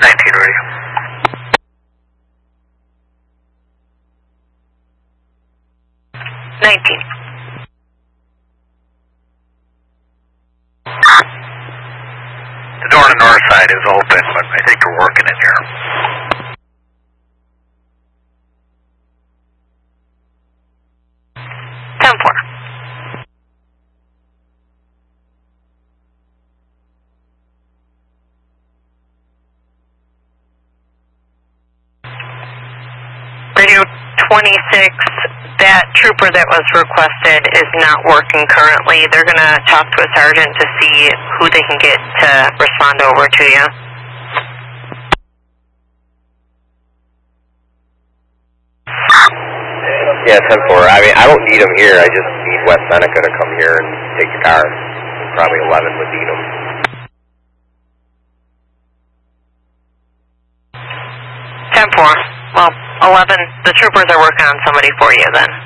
19 radio. The door on the north side is open, but I think they're working in here. Radio 26, that trooper that was requested is not working currently. They're going to talk to a sergeant to see who they can get to respond over to you. Yeah, 10-4. I mean, I don't need them here. I just need West Seneca to come here and take the car. Probably 11 would need them. 10-4. Well, 11, the troopers are working on somebody for you then.